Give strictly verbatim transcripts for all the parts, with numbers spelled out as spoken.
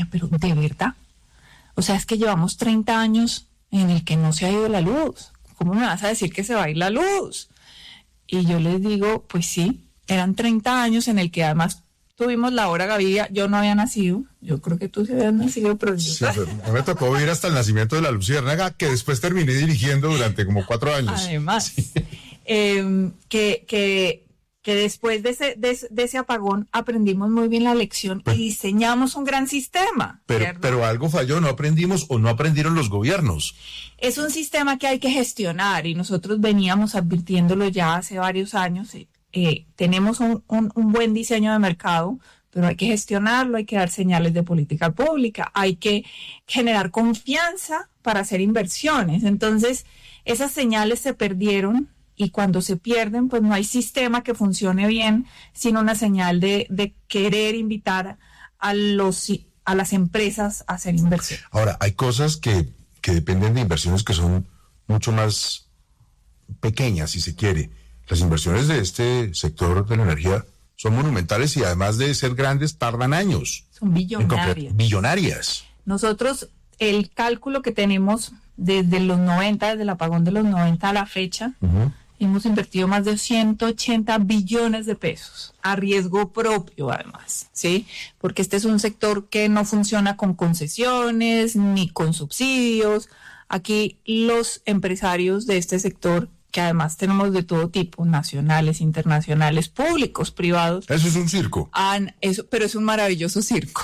decía, pero ¿de verdad? O sea, es que llevamos treinta años en el que no se ha ido la luz. ¿Cómo me vas a decir que se va a ir la luz? Y yo les digo, pues sí, eran treinta años en el que además tuvimos la hora Gaviria. Yo no había nacido, yo creo que tú sí habías nacido, pero yo... Sí, pero me tocó vivir hasta el nacimiento de la Luciérnaga, que después terminé dirigiendo durante como cuatro años. Además, sí. eh, que, que, que después de ese, de, de ese apagón aprendimos muy bien la lección Pero, y diseñamos un gran sistema. Pero, pero algo falló, no aprendimos o no aprendieron los gobiernos. Es un sistema que hay que gestionar y nosotros veníamos advirtiéndolo ya hace varios años. Eh, tenemos un, un, un buen diseño de mercado, pero hay que gestionarlo, hay que dar señales de política pública, hay que generar confianza para hacer inversiones. Entonces, esas señales se perdieron y cuando se pierden, pues no hay sistema que funcione bien, sino una señal de, de querer invitar a, los, a las empresas a hacer inversión. Ahora, hay cosas que, que dependen de inversiones que son mucho más pequeñas, si se quiere. Las inversiones de este sector de la energía son monumentales y además de ser grandes, tardan años. Son billonarias. Billonarias. Nosotros, el cálculo que tenemos desde los noventa, desde el apagón de los noventa a la fecha, uh-huh. hemos invertido más de ciento ochenta billones de pesos, a riesgo propio además, ¿sí? Porque este es un sector que no funciona con concesiones ni con subsidios. Aquí los empresarios de este sector, que además tenemos de todo tipo, nacionales, internacionales, públicos, privados. Eso es un circo. Han, eso, pero es un maravilloso circo.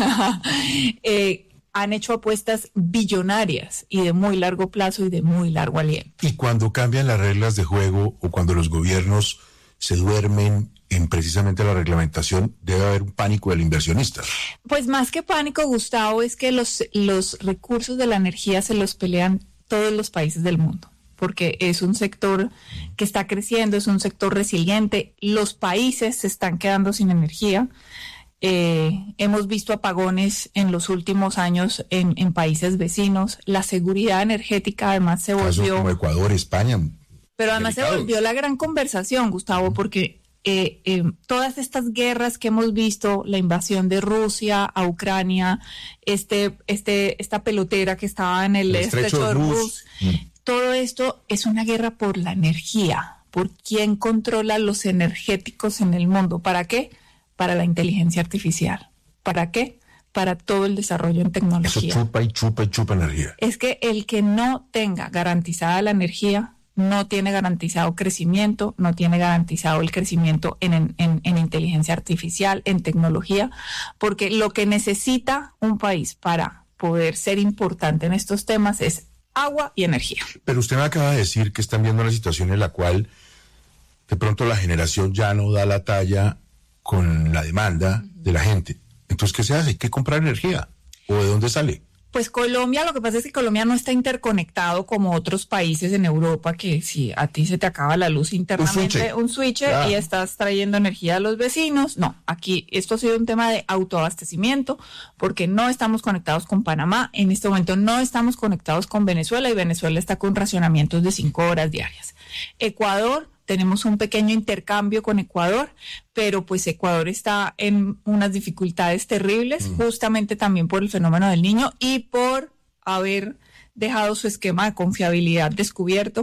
eh, han hecho apuestas billonarias y de muy largo plazo y de muy largo aliento. Y cuando cambian las reglas de juego o cuando los gobiernos se duermen en precisamente la reglamentación, debe haber un pánico del inversionista. Pues más que pánico, Gustavo, es que los, los recursos de la energía se los pelean todos los países del mundo, porque es un sector que está creciendo, es un sector resiliente. Los países se están quedando sin energía. Eh, hemos visto apagones en los últimos años en, en países vecinos. La seguridad energética además se volvió... Casos como Ecuador, España. Pero además delicados. Se volvió la gran conversación, Gustavo, porque eh, eh, todas estas guerras que hemos visto, la invasión de Rusia a Ucrania, este, este, esta pelotera que estaba en el, el estrecho, estrecho de Hormuz, mm. todo esto es una guerra por la energía, por quién controla los energéticos en el mundo. ¿Para qué? Para la inteligencia artificial. ¿Para qué? Para todo el desarrollo en tecnología. Eso chupa y chupa y chupa energía. Es que el que no tenga garantizada la energía no tiene garantizado crecimiento, no tiene garantizado el crecimiento en, en, en, en inteligencia artificial, en tecnología, porque lo que necesita un país para poder ser importante en estos temas es agua y energía. Pero usted me acaba de decir que están viendo una situación en la cual de pronto la generación ya no da la talla con la demanda de la gente. Entonces, ¿qué se hace? ¿Hay que comprar energía? ¿O de dónde sale? Pues Colombia, lo que pasa es que Colombia no está interconectado como otros países en Europa, que si a ti se te acaba la luz internamente, un switch, un switch ah. y estás trayendo energía a los vecinos. No, aquí esto ha sido un tema de autoabastecimiento, porque no estamos conectados con Panamá. En este momento no estamos conectados con Venezuela y Venezuela está con racionamientos de cinco horas diarias. Ecuador, tenemos un pequeño intercambio con Ecuador, pero pues Ecuador está en unas dificultades terribles, mm. justamente también por el fenómeno del Niño y por haber dejado su esquema de confiabilidad descubierto.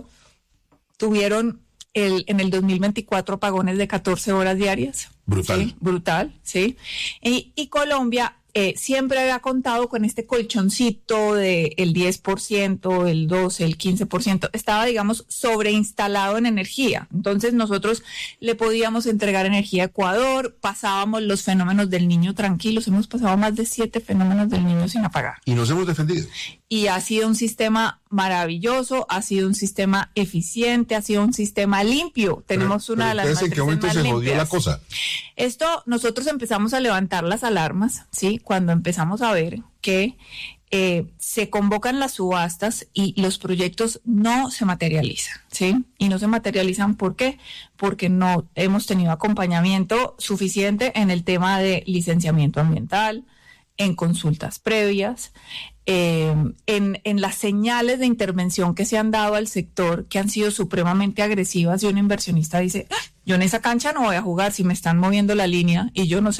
Tuvieron el, en el dos mil veinticuatro apagones de catorce horas diarias. Brutal. ¿Sí? Brutal, sí. Y, y Colombia eh, siempre había contado con este colchoncito de el diez por ciento, el doce por ciento, el quince por ciento. Estaba, digamos, sobreinstalado en energía. Entonces nosotros le podíamos entregar energía a Ecuador, pasábamos los fenómenos del Niño tranquilos. Hemos pasado más de siete fenómenos del Niño sin apagar. Y nos hemos defendido. Y ha sido un sistema maravilloso, ha sido un sistema eficiente, ha sido un sistema limpio. Tenemos pero, una pero de las matrices ¿en qué momento se jodió la cosa? Esto, nosotros empezamos a levantar las alarmas, ¿sí? Cuando empezamos a ver que eh, se convocan las subastas y los proyectos no se materializan, ¿sí? Y no se materializan, ¿por qué? Porque no hemos tenido acompañamiento suficiente en el tema de licenciamiento ambiental, en consultas previas, eh, en, en las señales de intervención que se han dado al sector, que han sido supremamente agresivas, y un inversionista dice, ah, yo en esa cancha no voy a jugar si me están moviendo la línea y yo no sé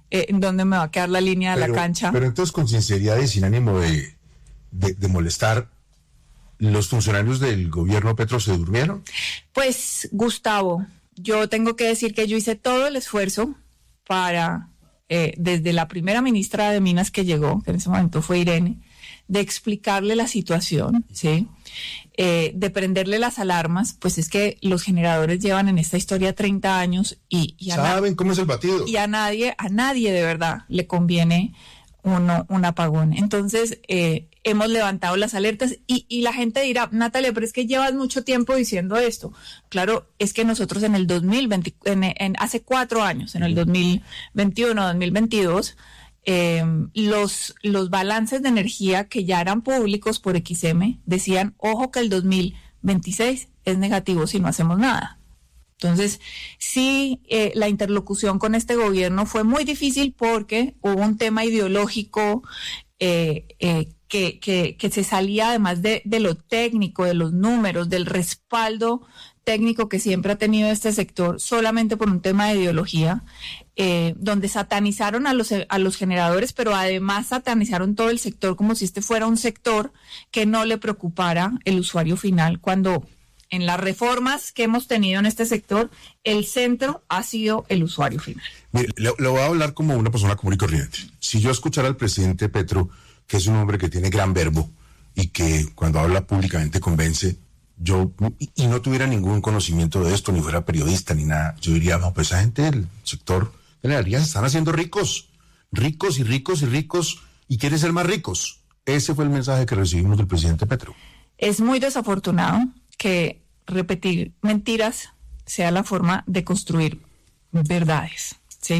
eh, en dónde me va a quedar la línea pero, de la cancha. Pero entonces, con sinceridad y sin ánimo de, de, de molestar, ¿los funcionarios del gobierno Petro se durmieron? Pues, Gustavo, yo tengo que decir que yo hice todo el esfuerzo para, eh, desde la primera ministra de Minas que llegó, que en ese momento fue Irene, de explicarle la situación, ¿sí? Eh, de prenderle las alarmas, pues es que los generadores llevan en esta historia treinta años y, y a ¿saben cómo es el batido? Y a nadie, a nadie de verdad le conviene uno, un apagón. Entonces, eh, hemos levantado las alertas y, y la gente dirá, Natalia, pero es que llevas mucho tiempo diciendo esto. Claro, es que nosotros en el dos mil veinte, en, en, hace cuatro años, en el dos mil veintiuno, dos mil veintidós, eh, los, los balances de energía que ya eran públicos por X M decían, ojo que el dos mil veintiséis es negativo si no hacemos nada. Entonces, sí, eh, la interlocución con este gobierno fue muy difícil porque hubo un tema ideológico eh, eh, que, que, que se salía además de, de lo técnico, de los números, del respaldo técnico que siempre ha tenido este sector, solamente por un tema de ideología, eh, donde satanizaron a los, a los generadores, pero además satanizaron todo el sector como si este fuera un sector que no le preocupara el usuario final, cuando en las reformas que hemos tenido en este sector, el centro ha sido el usuario final. Mire, le, le voy a hablar como una persona común y corriente. Si yo escuchara al presidente Petro, que es un hombre que tiene gran verbo y que cuando habla públicamente convence, yo y, y no tuviera ningún conocimiento de esto, ni fuera periodista, ni nada, yo diría, no, pues esa gente del sector de la energía se están haciendo ricos, ricos y ricos y ricos, y quieren ser más ricos. Ese fue el mensaje que recibimos del presidente Petro. Es muy desafortunado que repetir mentiras sea la forma de construir verdades, ¿sí?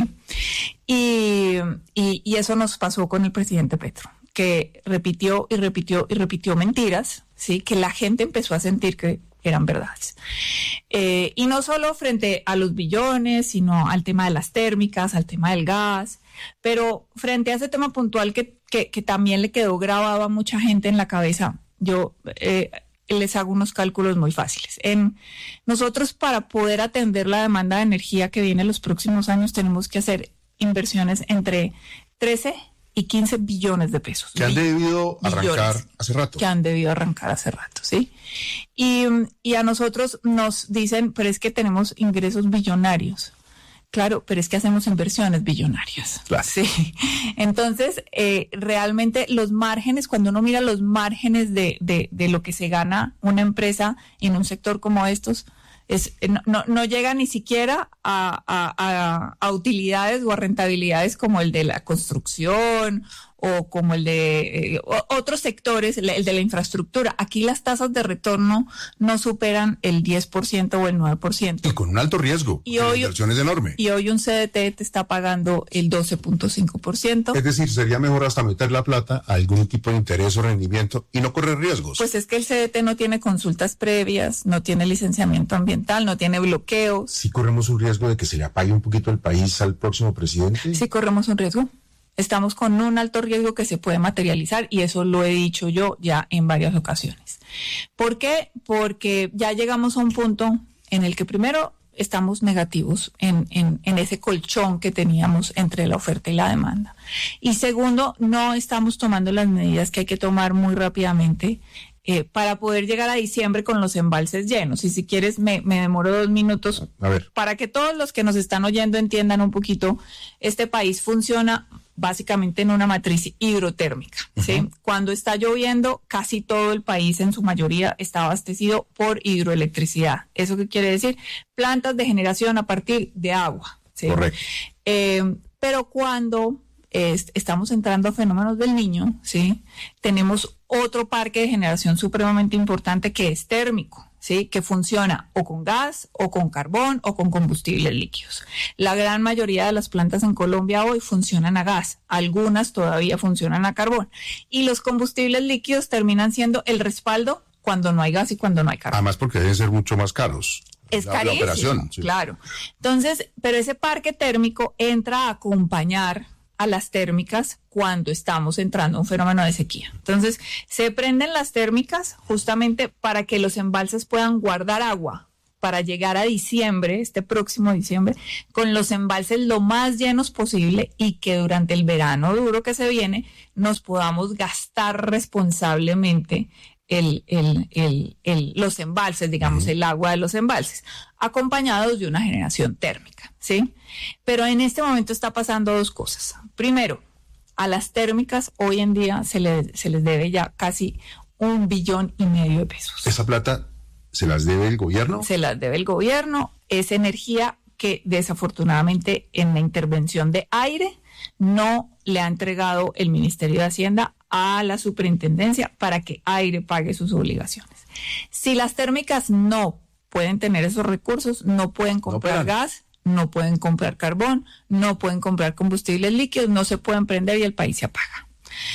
Y, y, y eso nos pasó con el presidente Petro, que repitió y repitió y repitió mentiras, ¿sí? Que la gente empezó a sentir que eran verdades. Eh, y no solo frente a los billones, sino al tema de las térmicas, al tema del gas, pero frente a ese tema puntual que, que, que también le quedó grabado a mucha gente en la cabeza, yo eh, les hago unos cálculos muy fáciles. En, nosotros, para poder atender la demanda de energía que viene en los próximos años, tenemos que hacer inversiones entre trece y quince billones de pesos. Que han debido arrancar hace rato. Que han debido arrancar hace rato, ¿sí? Y, y a nosotros nos dicen, pero es que tenemos ingresos billonarios. Claro, pero es que hacemos inversiones billonarias. Claro. Sí. Entonces, eh, realmente los márgenes, cuando uno mira los márgenes de, de, de lo que se gana una empresa en un sector como estos, es, no, no, no llega ni siquiera a, a, a, a utilidades o a rentabilidades como el de la construcción o como el de eh, otros sectores, el de la infraestructura. Aquí las tasas de retorno no superan el diez por ciento o el nueve por ciento. Y con un alto riesgo, y hoy, la inversión es enorme. Y hoy un C D T te está pagando el doce punto cinco por ciento. Es decir, sería mejor hasta meter la plata a algún tipo de interés o rendimiento y no correr riesgos. Pues es que el C D T no tiene consultas previas, no tiene licenciamiento ambiental, no tiene bloqueos. ¿Sí corremos un riesgo de que se le apague un poquito el país al próximo presidente? Sí corremos un riesgo. Estamos con un alto riesgo que se puede materializar y eso lo he dicho yo ya en varias ocasiones. ¿Por qué? Porque ya llegamos a un punto en el que primero estamos negativos en, en, en ese colchón que teníamos entre la oferta y la demanda. Y segundo, no estamos tomando las medidas que hay que tomar muy rápidamente eh, para poder llegar a diciembre con los embalses llenos. Y si quieres, me, me demoro dos minutos a ver. Para que todos los que nos están oyendo entiendan un poquito. Este país funciona básicamente en una matriz hidrotérmica, ¿sí? Uh-huh. Cuando está lloviendo, casi todo el país en su mayoría está abastecido por hidroelectricidad. ¿Eso qué quiere decir? Plantas de generación a partir de agua, ¿sí? Correcto. Eh, pero cuando eh, estamos entrando a fenómenos del Niño, ¿sí? Tenemos otro parque de generación supremamente importante que es térmico, ¿sí? Que funciona o con gas, o con carbón, o con combustibles líquidos. La gran mayoría de las plantas en Colombia hoy funcionan a gas, algunas todavía funcionan a carbón. Y los combustibles líquidos terminan siendo el respaldo cuando no hay gas y cuando no hay carbón. Además porque deben ser mucho más caros. Es la, carísimo, la operación, sí. Claro. Entonces, pero ese parque térmico entra a acompañar a las térmicas cuando estamos entrando a un fenómeno de sequía. Entonces, se prenden las térmicas justamente para que los embalses puedan guardar agua para llegar a diciembre, este próximo diciembre, con los embalses lo más llenos posible y que durante el verano duro que se viene nos podamos gastar responsablemente el, el, el, el, los embalses, digamos, uh-huh. el agua de los embalses, acompañados de una generación térmica, ¿sí? Pero en este momento está pasando dos cosas. Primero, a las térmicas hoy en día se, le, se les debe ya casi un billón y medio de pesos. ¿Esa plata se las debe el gobierno? Se las debe el gobierno. Es energía que desafortunadamente en la intervención de aire no le ha entregado el Ministerio de Hacienda a la superintendencia para que aire pague sus obligaciones. Si las térmicas no pueden tener esos recursos, no pueden comprar no gas, no pueden comprar carbón, no pueden comprar combustibles líquidos, no se pueden prender y el país se apaga.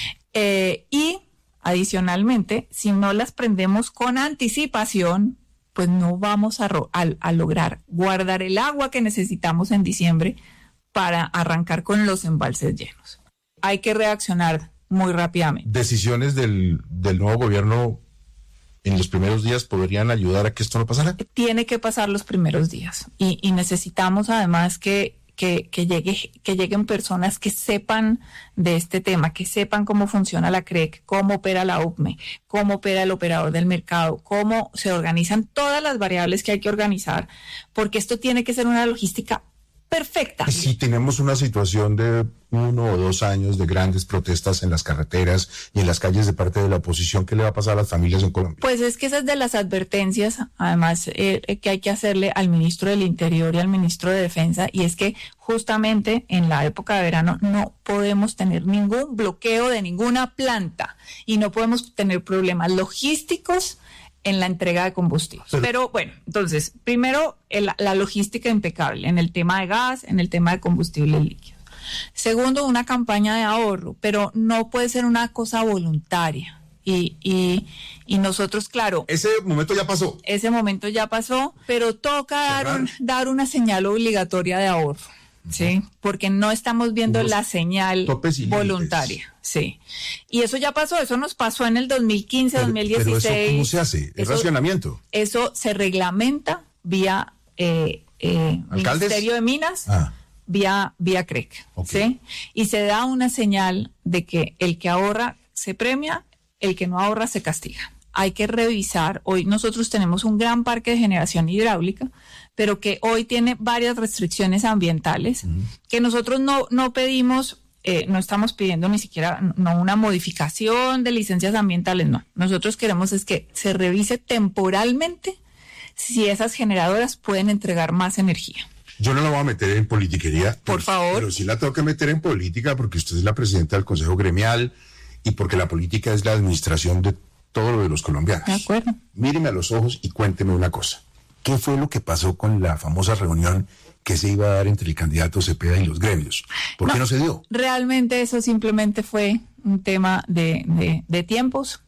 Eh, y adicionalmente, si no las prendemos con anticipación, pues no vamos a, a, a lograr guardar el agua que necesitamos en diciembre para arrancar con los embalses llenos. Hay que reaccionar muy rápidamente. ¿Decisiones del, del nuevo gobierno en los primeros días podrían ayudar a que esto no pasara? Tiene que pasar los primeros días y, y necesitamos además que, que, que, llegue, que lleguen personas que sepan de este tema, que sepan cómo funciona la C R E C, cómo opera la U C M E, cómo opera el operador del mercado, cómo se organizan todas las variables que hay que organizar, porque esto tiene que ser una logística perfecta. Si tenemos una situación de uno o dos años de grandes protestas en las carreteras y en las calles de parte de la oposición, ¿qué le va a pasar a las familias en Colombia? Pues es que esa es de las advertencias, además, eh, que hay que hacerle al ministro del Interior y al ministro de Defensa, y es que justamente en la época de verano no podemos tener ningún bloqueo de ninguna planta y no podemos tener problemas logísticos en la entrega de combustible. Pero, Pero bueno, entonces, primero, el, la logística impecable en el tema de gas, en el tema de combustible líquido. Segundo, una campaña de ahorro, pero no puede ser una cosa voluntaria. Y, y, y nosotros, claro... Ese momento ya pasó. Ese momento ya pasó, pero toca dar, un, dar una señal obligatoria de ahorro. Sí, porque no estamos viendo la señal voluntaria. Sí. Y eso ya pasó, eso nos pasó en el dos mil quince, pero, dos mil dieciséis. Pero eso, ¿cómo se hace? ¿Es racionamiento? Eso se reglamenta vía eh, eh, Ministerio de Minas, ah. vía, vía C R E C. Okay. ¿Sí? Y se da una señal de que el que ahorra se premia, el que no ahorra se castiga. Hay que revisar, hoy nosotros tenemos un gran parque de generación hidráulica, pero que hoy tiene varias restricciones ambientales, uh-huh. que nosotros no, no pedimos, eh, no estamos pidiendo ni siquiera no una modificación de licencias ambientales, no. Nosotros queremos es que se revise temporalmente si esas generadoras pueden entregar más energía. Yo no la voy a meter en politiquería. Por pero, favor. Pero sí la tengo que meter en política porque usted es la presidenta del Consejo Gremial y porque la política es la administración de todo lo de los colombianos. De acuerdo. Míreme a los ojos y cuénteme una cosa. ¿Qué fue lo que pasó con la famosa reunión que se iba a dar entre el candidato Cepeda y los gremios? ¿Por no, qué no se dio? Realmente eso simplemente fue un tema de, de, de tiempos,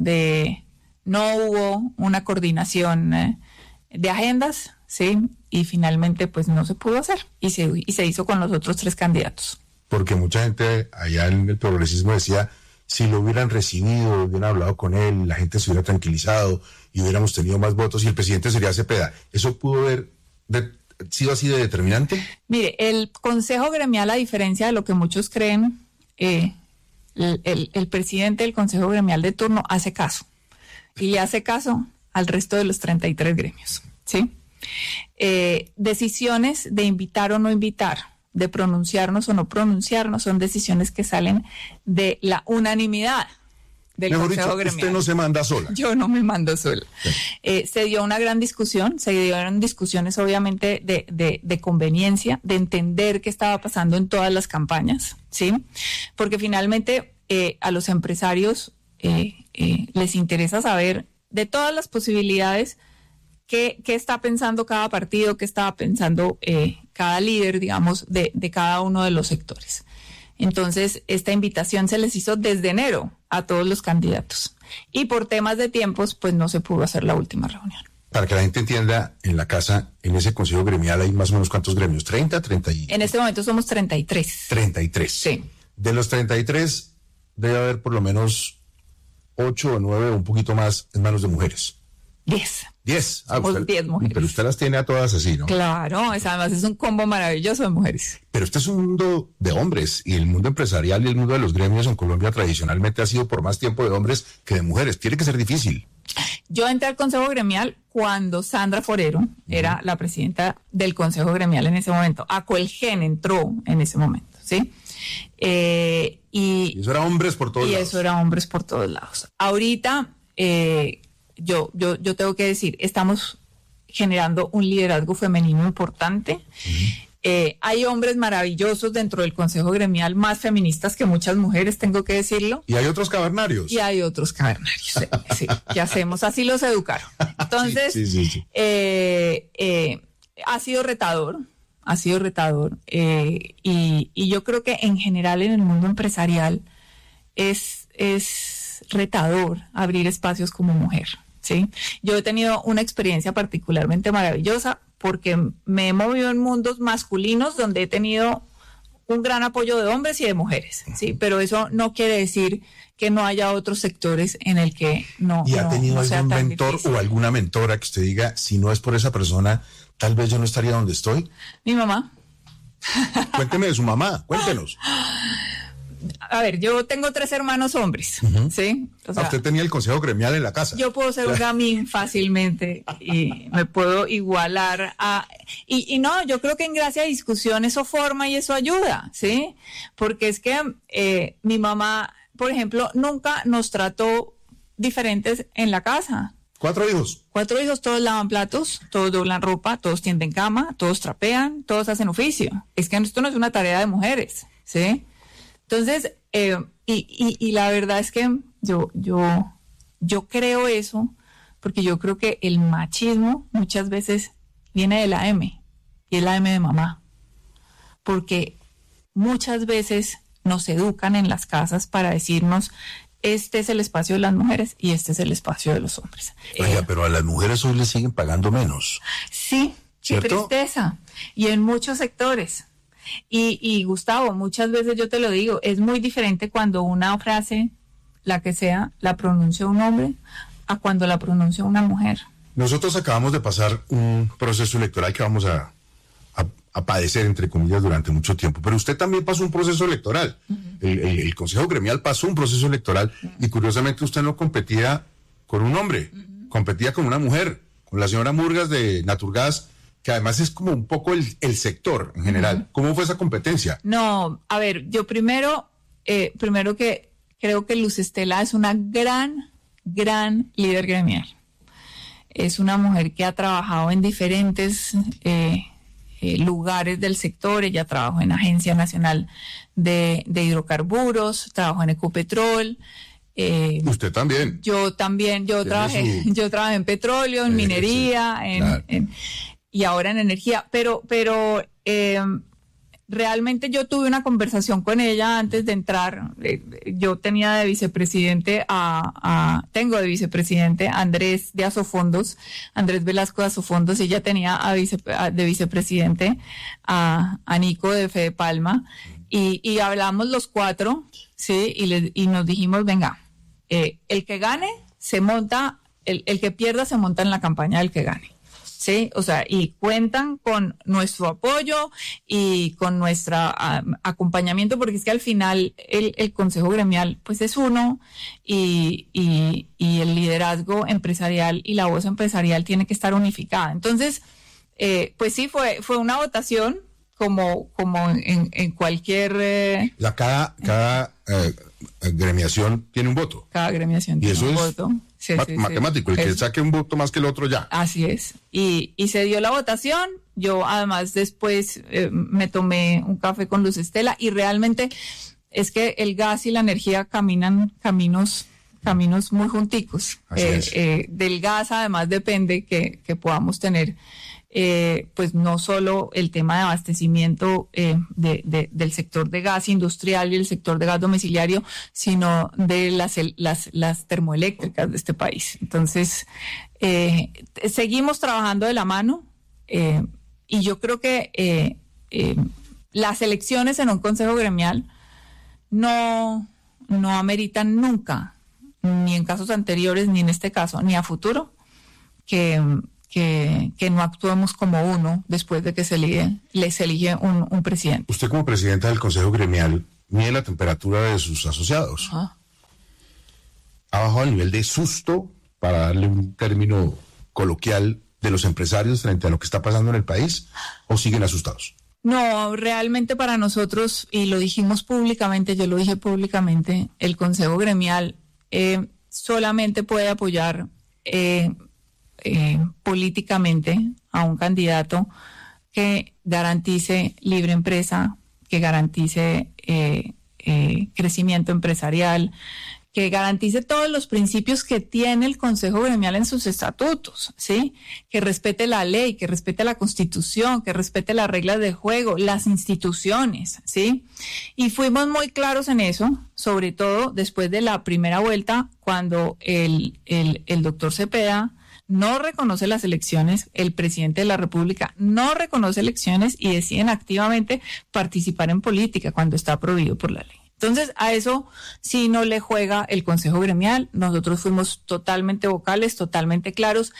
de no hubo una coordinación eh, de agendas, ¿sí? Y finalmente pues no se pudo hacer y se, y se hizo con los otros tres candidatos. Porque mucha gente allá en el progresismo decía, si lo hubieran recibido, hubieran hablado con él, la gente se hubiera tranquilizado y hubiéramos tenido más votos y el presidente sería Cepeda. ¿Eso pudo haber de, sido así de determinante? Mire, el Consejo Gremial, a diferencia de lo que muchos creen, eh, el, el, el presidente del Consejo Gremial de turno hace caso. Y le hace caso al resto de los treinta y tres gremios, ¿sí? Eh, decisiones de invitar o no invitar, de pronunciarnos o no pronunciarnos, son decisiones que salen de la unanimidad del Mejor Consejo dicho, Gremial. Usted no se manda sola. Yo no me mando sola. Sí. Eh, se dio una gran discusión, se dieron discusiones obviamente de, de, de conveniencia, de entender qué estaba pasando en todas las campañas, ¿sí? Porque finalmente eh, a los empresarios eh, eh, les interesa saber de todas las posibilidades qué, qué está pensando cada partido, qué estaba pensando eh, cada líder, digamos, de, de cada uno de los sectores. Entonces, esta invitación se les hizo desde enero a todos los candidatos. Y por temas de tiempos, pues no se pudo hacer la última reunión. Para que la gente entienda, en la casa, en ese consejo gremial hay más o menos ¿cuántos gremios? ¿treinta, treinta? Y... En este momento somos treinta y tres. treinta y tres. Sí. De los treinta y tres, debe haber por lo menos ocho o nueve o un poquito más en manos de mujeres. Diez. Diez. Ah, Somos usted, diez mujeres. Pero usted las tiene a todas así, ¿no? Claro, es, además es un combo maravilloso de mujeres. Pero este es un mundo de hombres, y el mundo empresarial y el mundo de los gremios en Colombia tradicionalmente ha sido por más tiempo de hombres que de mujeres. Tiene que ser difícil. Yo entré al Consejo Gremial cuando Sandra Forero uh-huh. era la presidenta del Consejo Gremial en ese momento. Acolgen entró en ese momento, ¿sí? Eh, y, y eso era hombres por todos y lados. Y eso era hombres por todos lados. Ahorita, eh, yo, yo, yo tengo que decir, estamos generando un liderazgo femenino importante. Uh-huh. Eh, hay hombres maravillosos dentro del Consejo Gremial, más feministas que muchas mujeres, tengo que decirlo. Y hay otros cavernarios. Y hay otros cavernarios, sí, sí, ¿qué hacemos? Así los educaron. Entonces, sí, sí, sí, sí. Eh, eh, ha sido retador, ha sido retador. Eh, y, y yo creo que en general en el mundo empresarial es, es retador abrir espacios como mujer, ¿sí? Yo he tenido una experiencia particularmente maravillosa, porque me he movido en mundos masculinos donde he tenido un gran apoyo de hombres y de mujeres, ¿sí? Pero eso no quiere decir que no haya otros sectores en el que no. ¿Y ha no, tenido no algún mentor difícil. o alguna mentora que usted diga, si no es por esa persona, tal vez yo no estaría donde estoy? Mi mamá. Cuénteme de su mamá, cuéntenos. A ver, yo tengo tres hermanos hombres, uh-huh. ¿sí? O sea, usted tenía el consejo gremial en la casa. Yo puedo ser un gamín fácilmente y me puedo igualar a... Y, y no, yo creo que en gracia de discusión eso forma y eso ayuda, ¿sí? Porque es que eh, mi mamá, por ejemplo, nunca nos trató diferentes en la casa. ¿Cuatro hijos? Cuatro hijos, todos lavan platos, todos doblan ropa, todos tienden cama, todos trapean, todos hacen oficio. Es que esto no es una tarea de mujeres, ¿sí? Entonces, eh, y, y, y la verdad es que yo, yo, yo creo eso, porque yo creo que el machismo muchas veces viene de la M, y es la M de mamá, porque muchas veces nos educan en las casas para decirnos, este es el espacio de las mujeres y este es el espacio de los hombres. Oiga, eh, pero a las mujeres hoy les siguen pagando menos. Sí, ¿cierto? Qué tristeza, y en muchos sectores. Y, y Gustavo, muchas veces yo te lo digo, es muy diferente cuando una frase, la que sea, la pronuncia un hombre a cuando la pronuncia una mujer. Nosotros acabamos de pasar un proceso electoral que vamos a, a, a padecer, entre comillas, durante mucho tiempo. Pero usted también pasó un proceso electoral. Uh-huh. El, el, el Consejo Gremial pasó un proceso electoral uh-huh. y curiosamente usted no competía con un hombre, uh-huh. competía con una mujer, con la señora Murgas de Naturgas, que además es como un poco el, el sector en general. Uh-huh. ¿Cómo fue esa competencia? No, a ver, yo primero, eh, primero que creo que Luz Estela es una gran, gran líder gremial. Es una mujer que ha trabajado en diferentes eh, eh, lugares del sector. Ella trabajó en Agencia Nacional de, de Hidrocarburos, trabajó en Ecopetrol. Eh, Usted también. Yo también, yo trabajé, su... yo trabajé en petróleo, en eh, minería, sí, en, claro. en y ahora en energía, pero, pero eh, realmente yo tuve una conversación con ella antes de entrar. Eh, yo tenía de vicepresidente a, a, tengo de vicepresidente a Andrés de Asofondos, Andrés Velasco de Asofondos, y ella tenía a vice, a, de vicepresidente a, a Nico de Fede Palma, y, y hablamos los cuatro, sí, y, le, y nos dijimos, venga, eh, el que gane se monta, el, el que pierda se monta en la campaña del que gane. Sí, o sea, y cuentan con nuestro apoyo y con nuestro uh, acompañamiento, porque es que al final el, el Consejo Gremial pues es uno y, y, y el liderazgo empresarial y la voz empresarial tiene que estar unificada. Entonces, eh, pues sí, fue, fue una votación como, como en, en cualquier... Eh, la cada cada eh, gremiación tiene un voto. Cada gremiación tiene un voto. Sí, Ma- sí, matemático, sí. El que saque un voto más que el otro ya. Así es. Y, y se dio la votación. Yo además después eh, me tomé un café con Luz Estela y realmente es que el gas y la energía caminan caminos caminos muy junticos. Así eh, es. Eh, del gas además depende que, que podamos tener eh, pues no solo el tema de abastecimiento eh, de, de, del sector de gas industrial y el sector de gas domiciliario, sino de las, las, las termoeléctricas de este país. Entonces, eh, seguimos trabajando de la mano eh, y yo creo que eh, eh, las elecciones en un consejo gremial no, no ameritan nunca, ni en casos anteriores, ni en este caso, ni a futuro, que, que, que no actuemos como uno después de que se elige, les elige un, un presidente. Usted como presidenta del Consejo Gremial mide la temperatura de sus asociados. Ajá. ¿Ha bajado el nivel de susto, para darle un término coloquial, de los empresarios frente a lo que está pasando en el país, o siguen asustados? No, realmente para nosotros, y lo dijimos públicamente, yo lo dije públicamente, el Consejo Gremial eh, solamente puede apoyar eh, eh, políticamente a un candidato que garantice libre empresa, que garantice eh, eh, crecimiento empresarial, que garantice todos los principios que tiene el Consejo Gremial en sus estatutos, ¿sí? Que respete la ley, que respete la Constitución, que respete las reglas de juego, las instituciones, ¿sí? Y fuimos muy claros en eso, sobre todo después de la primera vuelta, cuando el, el, el doctor Cepeda no reconoce las elecciones, el presidente de la República no reconoce elecciones y deciden activamente participar en política cuando está prohibido por la ley. Entonces, a eso sí no le juega el Consejo Gremial. Nosotros fuimos totalmente vocales, totalmente claros.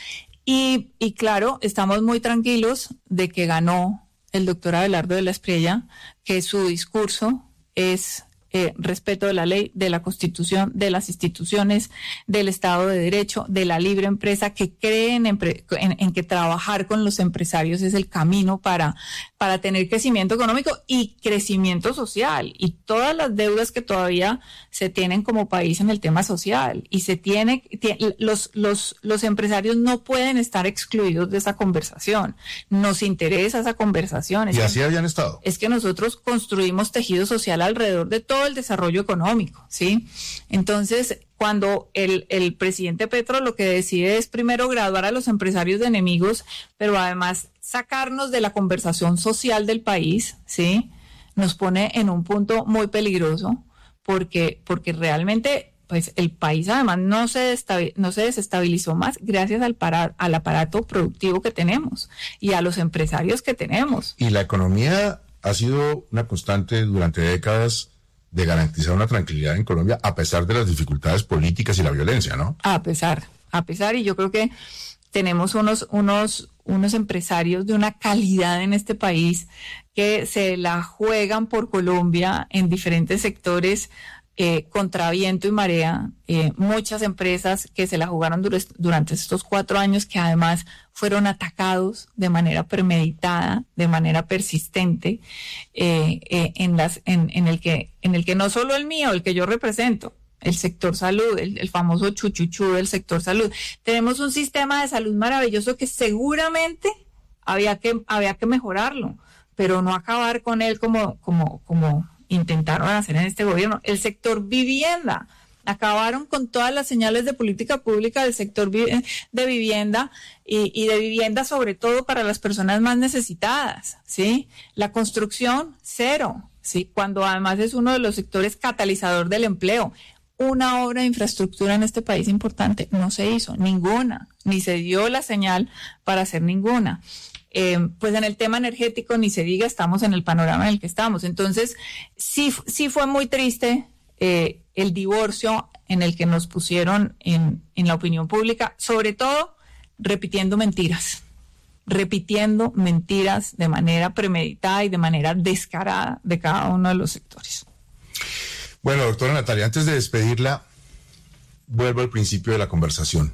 Y, y claro, estamos muy tranquilos de que ganó el doctor Abelardo de la Espriella, que su discurso es eh, respeto de la ley, de la Constitución, de las instituciones, del Estado de Derecho, de la libre empresa, que creen en, en, en que trabajar con los empresarios es el camino para, para tener crecimiento económico y crecimiento social, y todas las deudas que todavía se tienen como país en el tema social, y se tiene, tiene los, los, los empresarios no pueden estar excluidos de esa conversación. Nos interesa esa conversación. Es y que, así habían estado. Es que nosotros construimos tejido social alrededor de todo el desarrollo económico, ¿sí? Entonces, cuando el, el presidente Petro lo que decide es primero graduar a los empresarios de enemigos, pero además sacarnos de la conversación social del país, ¿sí? Nos pone en un punto muy peligroso, porque, porque realmente, pues, el país además no se, destabil, no se desestabilizó más gracias al, para, al aparato productivo que tenemos y a los empresarios que tenemos. Y la economía ha sido una constante durante décadas de garantizar una tranquilidad en Colombia, a pesar de las dificultades políticas y la violencia, ¿no? A pesar, a pesar, y yo creo que tenemos unos, unos, unos empresarios de una calidad en este país que se la juegan por Colombia en diferentes sectores, eh, contra viento y marea, eh, muchas empresas que se la jugaron dur- durante estos cuatro años, que además fueron atacados de manera premeditada, de manera persistente, eh, eh, en las, en, en el que, en el que no solo el mío, el que yo represento, el sector salud, el, el famoso chuchuchú del sector salud. Tenemos un sistema de salud maravilloso que seguramente había que, había que mejorarlo, pero no acabar con él como, como, como intentaron hacer en este gobierno. El sector vivienda, acabaron con todas las señales de política pública del sector vi- de vivienda y, y de vivienda sobre todo para las personas más necesitadas, ¿sí? La construcción, cero, ¿sí? Cuando además es uno de los sectores catalizador del empleo. Una obra de infraestructura en este país importante no se hizo, ninguna, ni se dio la señal para hacer ninguna. Eh, pues en el tema energético ni se diga, estamos en el panorama en el que estamos. Entonces, sí, sí fue muy triste eh, el divorcio en el que nos pusieron en, en la opinión pública, sobre todo repitiendo mentiras, repitiendo mentiras de manera premeditada y de manera descarada de cada uno de los sectores. Bueno, doctora Natalia, antes de despedirla, vuelvo al principio de la conversación.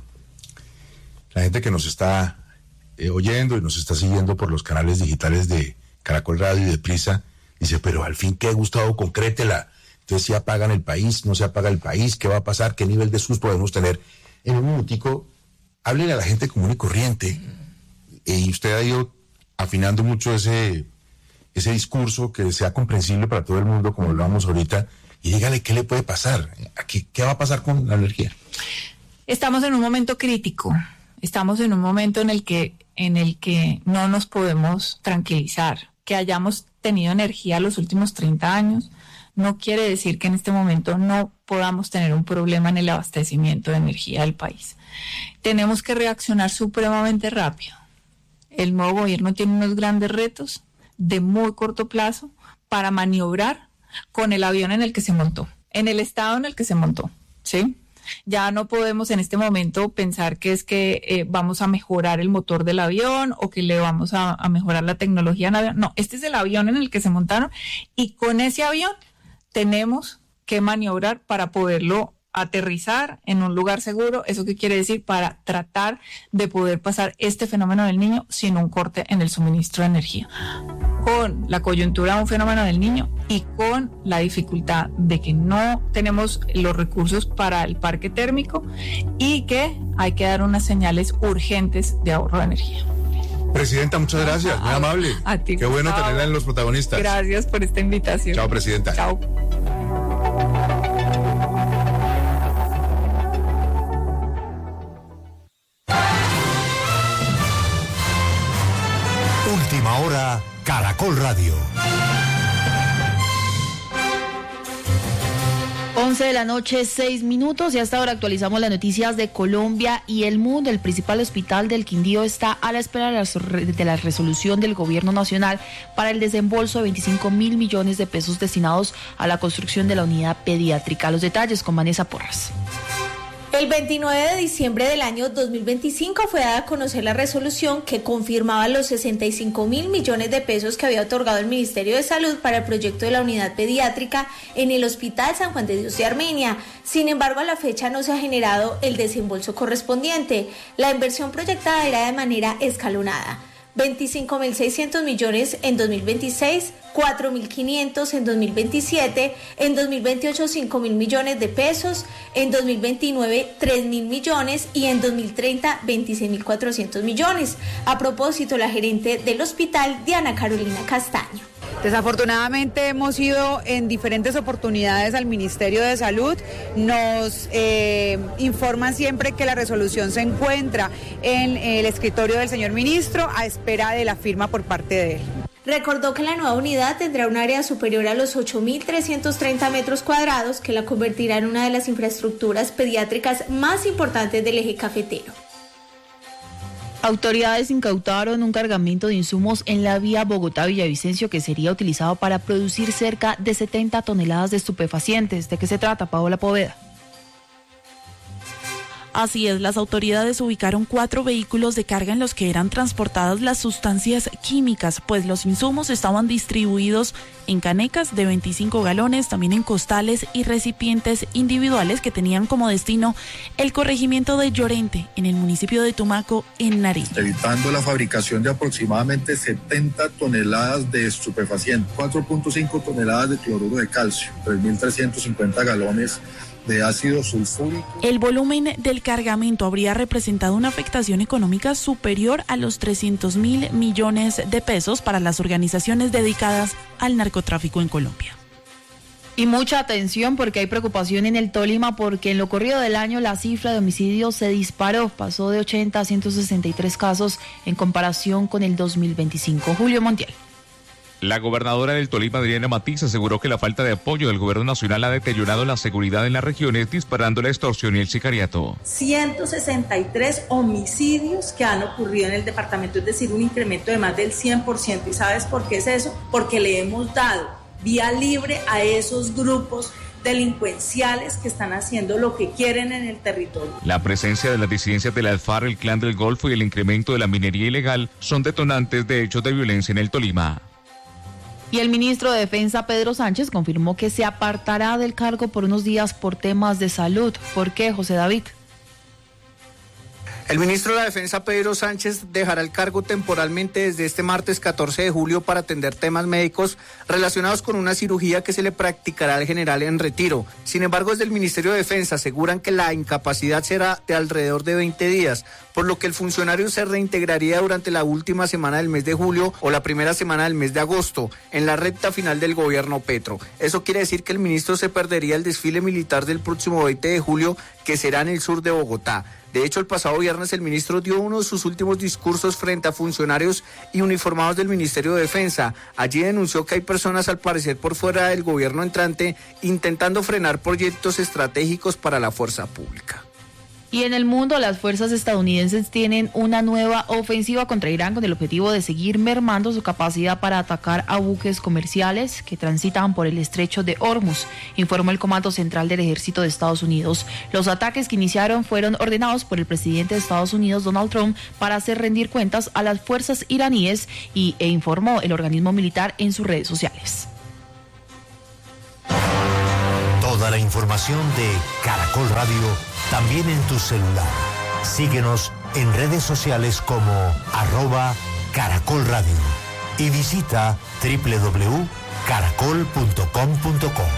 La gente que nos está eh, oyendo y nos está siguiendo por los canales digitales de Caracol Radio y de Prisa, dice, pero al fin, ¿qué, Gustavo? Concrétela. Entonces, si apagan el país, no se apaga el país, ¿qué va a pasar? ¿Qué nivel de susto podemos tener? En un minutico, háblele a la gente común y corriente. Eh, y usted ha ido afinando mucho ese, ese discurso que sea comprensible para todo el mundo, como hablábamos ahorita, y dígale qué le puede pasar, ¿Qué, qué va a pasar con la energía? Estamos en un momento crítico, estamos en un momento en el que, en el que no nos podemos tranquilizar. Que hayamos tenido energía los últimos treinta años no quiere decir que en este momento no podamos tener un problema en el abastecimiento de energía del país. Tenemos que reaccionar supremamente rápido. El nuevo gobierno tiene unos grandes retos de muy corto plazo para maniobrar con el avión en el que se montó, en el estado en el que se montó, ¿sí? Ya no podemos en este momento pensar que es que eh, vamos a mejorar el motor del avión o que le vamos a, a mejorar la tecnología en avión. No, este es el avión en el que se montaron y con ese avión tenemos que maniobrar para poderlo aterrizar en un lugar seguro. ¿Eso qué quiere decir? Para tratar de poder pasar este fenómeno del Niño sin un corte en el suministro de energía. Con la coyuntura de un fenómeno del Niño y con la dificultad de que no tenemos los recursos para el parque térmico y que hay que dar unas señales urgentes de ahorro de energía. Presidenta, muchas gracias, muy amable. A ti, qué bueno Gustavo. tenerla en Los Protagonistas. Gracias por esta invitación. Chao, Presidenta. Chao. Última hora, Caracol Radio. once de la noche, seis minutos, y hasta ahora actualizamos las noticias de Colombia y el mundo. El principal hospital del Quindío está a la espera de la resolución del gobierno nacional para el desembolso de veinticinco mil millones de pesos destinados a la construcción de la unidad pediátrica. Los detalles con Vanessa Porras. El veintinueve de diciembre del año dos mil veinticinco fue dada a conocer la resolución que confirmaba los sesenta y cinco mil millones de pesos que había otorgado el Ministerio de Salud para el proyecto de la unidad pediátrica en el Hospital San Juan de Dios de Armenia. Sin embargo, a la fecha no se ha generado el desembolso correspondiente. La inversión proyectada era de manera escalonada. veinticinco mil seiscientos millones en dos mil veintiséis, cuatro mil quinientos en dos mil veintisiete, en dos mil veintiocho cinco mil millones de pesos, en dos mil veintinueve tres mil millones y en dos mil treinta veintiséis mil cuatrocientos millones. A propósito, la gerente del hospital, Diana Carolina Castaño. Desafortunadamente hemos ido en diferentes oportunidades al Ministerio de Salud, nos eh, informan siempre que la resolución se encuentra en el escritorio del señor ministro a espera de la firma por parte de él. Recordó que la nueva unidad tendrá un área superior a los ocho mil trescientos treinta metros cuadrados, que la convertirá en una de las infraestructuras pediátricas más importantes del eje cafetero. Autoridades incautaron un cargamento de insumos en la vía Bogotá-Villavicencio que sería utilizado para producir cerca de setenta toneladas de estupefacientes. ¿De qué se trata, Paola Poveda? Así es, las autoridades ubicaron cuatro vehículos de carga en los que eran transportadas las sustancias químicas, pues los insumos estaban distribuidos en canecas de veinticinco galones, también en costales y recipientes individuales que tenían como destino el corregimiento de Llorente, en el municipio de Tumaco, en Nariño. Evitando la fabricación de aproximadamente setenta toneladas de estupefacientes, cuatro punto cinco toneladas de cloruro de calcio, tres mil trescientos cincuenta galones de ácido sulfúrico. El volumen del cargamento habría representado una afectación económica superior a los trescientos mil millones de pesos para las organizaciones dedicadas al narcotráfico en Colombia. Y mucha atención porque hay preocupación en el Tolima porque en lo corrido del año la cifra de homicidios se disparó, pasó de ochenta a ciento sesenta y tres casos en comparación con el dos mil veinticinco. Julio Montiel. La gobernadora del Tolima, Adriana Matiz, aseguró que la falta de apoyo del gobierno nacional ha deteriorado la seguridad en las regiones, disparando la extorsión y el sicariato. ciento sesenta y tres homicidios que han ocurrido en el departamento, es decir, un incremento de más del cien por ciento. ¿Y sabes por qué es eso? Porque le hemos dado vía libre a esos grupos delincuenciales que están haciendo lo que quieren en el territorio. La presencia de las disidencias de la ALFAR, el Clan del Golfo y el incremento de la minería ilegal son detonantes de hechos de violencia en el Tolima. Y el ministro de Defensa, Pedro Sánchez, confirmó que se apartará del cargo por unos días por temas de salud. ¿Por qué, José David? El ministro de la Defensa, Pedro Sánchez, dejará el cargo temporalmente desde este martes catorce de julio para atender temas médicos relacionados con una cirugía que se le practicará al general en retiro. Sin embargo, desde el Ministerio de Defensa aseguran que la incapacidad será de alrededor de veinte días, por lo que el funcionario se reintegraría durante la última semana del mes de julio o la primera semana del mes de agosto, en la recta final del gobierno Petro. Eso quiere decir que el ministro se perdería el desfile militar del próximo veinte de julio, que será en el sur de Bogotá. De hecho, el pasado viernes el ministro dio uno de sus últimos discursos frente a funcionarios y uniformados del Ministerio de Defensa. Allí denunció que hay personas, al parecer por fuera del gobierno entrante, intentando frenar proyectos estratégicos para la fuerza pública. Y en el mundo, las fuerzas estadounidenses tienen una nueva ofensiva contra Irán con el objetivo de seguir mermando su capacidad para atacar a buques comerciales que transitan por el estrecho de Hormuz, informó el Comando Central del Ejército de Estados Unidos. Los ataques que iniciaron fueron ordenados por el presidente de Estados Unidos, Donald Trump, para hacer rendir cuentas a las fuerzas iraníes y, e informó el organismo militar en sus redes sociales. Toda la información de Caracol Radio también en tu celular. Síguenos en redes sociales como arroba Caracol Radio y visita doble u doble u doble u punto caracol punto com punto co.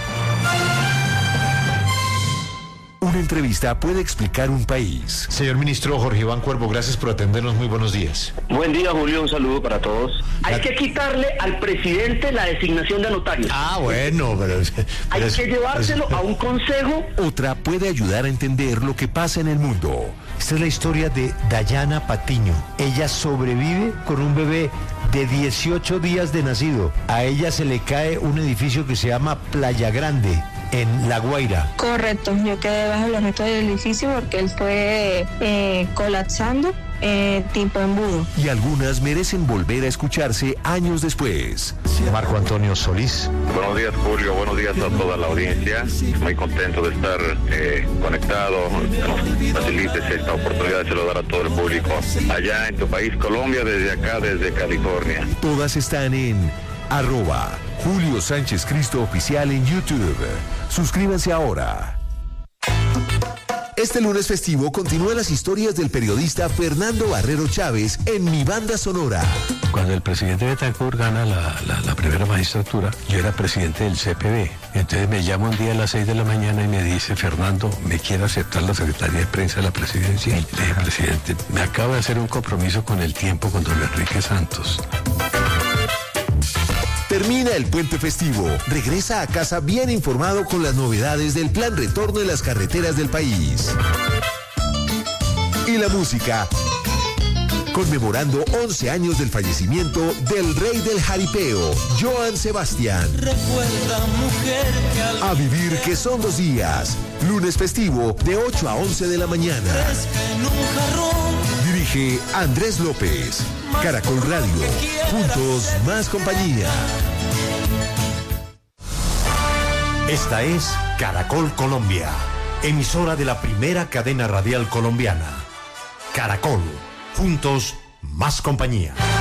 Una entrevista puede explicar un país. Señor ministro Jorge Iván Cuervo, gracias por atendernos. Muy buenos días. Buen día, Julio. Un saludo para todos. Hay que quitarle al presidente la designación de notarios. Ah, bueno, pero... pero Hay es, que llevárselo es, a un consejo. Otra puede ayudar a entender lo que pasa en el mundo. Esta es la historia de Dayana Patiño. Ella sobrevive con un bebé de dieciocho días de nacido. A ella se le cae un edificio que se llama Playa Grande, en La Guaira. Correcto, yo quedé bajo los restos del edificio porque él fue eh, colapsando, eh, tipo embudo. Y algunas merecen volver a escucharse años después. Marco Antonio Solís. Buenos días, Julio. Buenos días a toda la audiencia. Muy contento de estar eh, conectado. Nos facilites esta oportunidad de saludar a todo el público allá en tu país, Colombia, desde acá, desde California. Todas están en arroba Julio Sánchez Cristo Oficial en YouTube. Suscríbanse ahora. Este lunes festivo continúan las historias del periodista Fernando Barrero Chávez en Mi Banda Sonora. Cuando el presidente Betancourt gana la, la, la primera magistratura, yo era presidente del C P B. Entonces me llama un día a las seis de la mañana y me dice: Fernando, ¿me quiere aceptar la Secretaría de Prensa de la Presidencia? Y le dije: presidente, me acabo de hacer un compromiso con el tiempo con don Enrique Santos. Termina el puente festivo. Regresa a casa bien informado con las novedades del plan retorno en las carreteras del país. Y la música, conmemorando once años del fallecimiento del rey del jaripeo, Joan Sebastián. Recuerda, mujer, que a vivir que son dos días. Lunes festivo de ocho a once de la mañana. Dirige Andrés López. Caracol Radio. Juntos más compañía. Esta es Caracol Colombia, emisora de la primera cadena radial colombiana. Caracol. Juntos más compañía.